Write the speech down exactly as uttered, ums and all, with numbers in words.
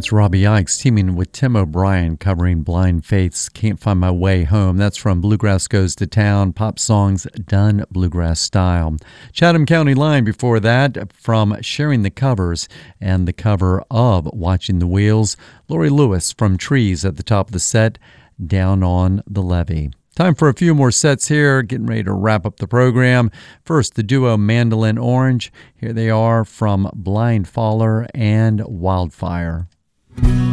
It's Robbie Ikes teaming with Tim O'Brien covering Blind Faith's Can't Find My Way Home. That's from Bluegrass Goes to Town, pop songs done bluegrass style. Chatham County Line before that from Sharing the Covers and the cover of Watching the Wheels. Lori Lewis from Trees at the top of the set, Down on the Levee. Time for a few more sets here, getting ready to wrap up the program. First, the duo Mandolin Orange. Here they are from Blind Faller and Wildfire.